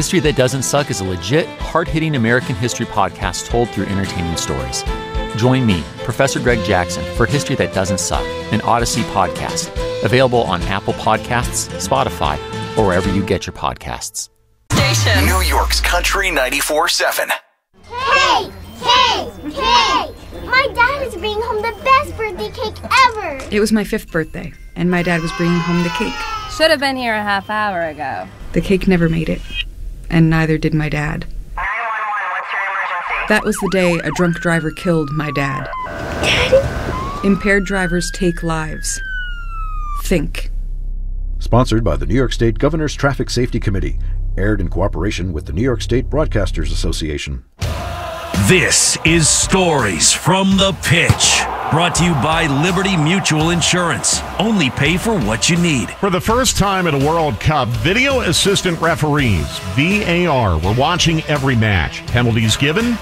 History That Doesn't Suck is a legit, hard-hitting American history podcast told through entertaining stories. Join me, Professor Greg Jackson, for History That Doesn't Suck, an Odyssey podcast, available on Apple Podcasts, Spotify, or wherever you get your podcasts. Station. New York's Country 94.7. Hey! My dad is bringing home the best birthday cake ever! It was my 5th birthday, and my dad was bringing home the cake. Should have been here a half hour ago. The cake never made it, and neither did my dad. 911, what's your emergency? That was the day a drunk driver killed my dad. Daddy? Impaired drivers take lives. Think. Sponsored by the New York State Governor's Traffic Safety Committee. Aired in cooperation with the New York State Broadcasters Association. This is Stories from the Pitch. Brought to you by Liberty Mutual Insurance. Only pay for what you need. For the first time at a World Cup, video assistant referees, VAR, were watching every match. Penalties given,